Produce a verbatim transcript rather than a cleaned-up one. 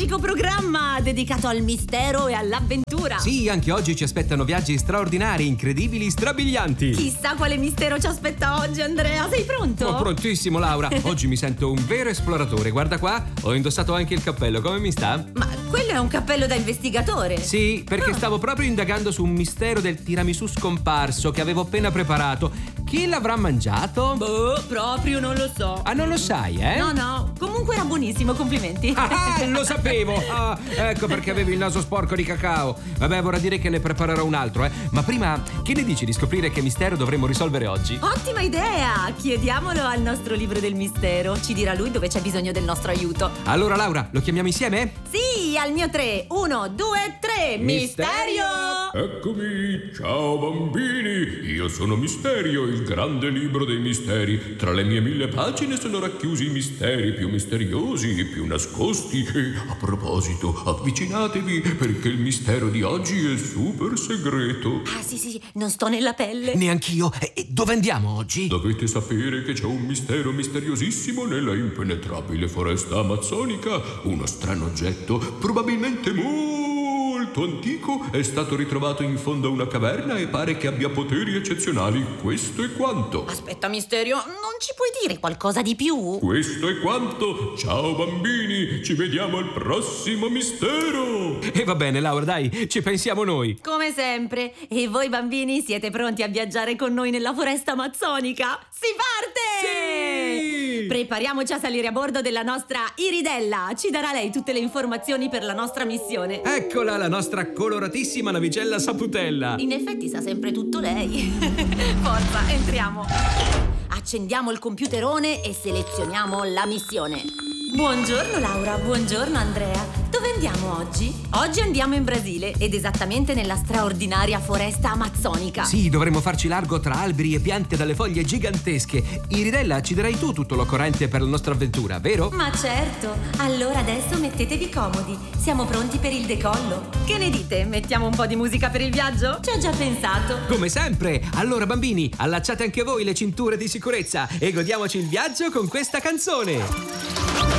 unico programma dedicato al mistero e all'avventura. Sì, anche oggi ci aspettano viaggi straordinari, incredibili, strabilianti. Chissà quale mistero ci aspetta oggi, Andrea. Sei pronto? Oh, prontissimo, Laura. Oggi mi sento un vero esploratore. Guarda qua, ho indossato anche il cappello. Come mi sta? Ma quello è un cappello da investigatore. Sì, perché Ah. stavo proprio indagando su un mistero del tiramisù scomparso che avevo appena preparato. Chi l'avrà mangiato? Boh, proprio non lo so. Ah, non lo sai, eh? No, no, comunque era buonissimo, complimenti. Ah, lo sapevo! Ah, ecco perché avevi il naso sporco di cacao. Vabbè, vorrà dire che ne preparerò un altro, eh. Ma prima, che ne dici di scoprire che mistero dovremmo risolvere oggi? Ottima idea! Chiediamolo al nostro libro del mistero. Ci dirà lui dove c'è bisogno del nostro aiuto. Allora, Laura, lo chiamiamo insieme? Sì, al mio tre. Uno, due, tre. Misterio! Eccomi, ciao bambini, io sono Misterio, il grande libro dei misteri. Tra le mie mille pagine sono racchiusi i misteri più misteriosi, più nascosti. E a proposito, avvicinatevi perché il mistero di oggi è super segreto. Ah, sì, sì, non sto nella pelle. Neanch'io. E e dove andiamo oggi? Dovete sapere che c'è un mistero misteriosissimo nella impenetrabile foresta amazzonica. Uno strano oggetto, probabilmente molto antico, è stato ritrovato in fondo a una caverna e pare che abbia poteri eccezionali. Questo è quanto. Aspetta, Misterio, non ci puoi dire qualcosa di più? Questo è quanto. Ciao bambini, ci vediamo al prossimo mistero. E va bene, Laura, dai, ci pensiamo noi. Come sempre. E voi bambini siete pronti a viaggiare con noi nella foresta amazzonica? Si parte! Sì! Prepariamoci a salire a bordo della nostra Iridella. Ci darà lei tutte le informazioni per la nostra missione. Eccola, la nostra coloratissima navicella Saputella. In effetti sa sempre tutto lei. Forza, entriamo. Accendiamo il computerone e selezioniamo la missione. Buongiorno Laura, buongiorno Andrea. Dove andiamo oggi? Oggi andiamo in Brasile ed esattamente nella straordinaria foresta amazzonica. Sì, dovremmo farci largo tra alberi e piante dalle foglie gigantesche. Iridella, ci darai tu tutto l'occorrente per la nostra avventura, vero? Ma certo, allora adesso mettetevi comodi. Siamo pronti per il decollo. Che ne dite? Mettiamo un po' di musica per il viaggio? Ci ho già pensato. Come sempre. Allora, bambini, allacciate anche voi le cinture di sicurezza e godiamoci il viaggio con questa canzone.